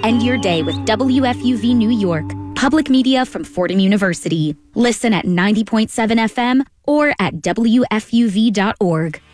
End your day with WFUV New York, public media from Fordham University. Listen at 90.7 FM or at WFUV.org.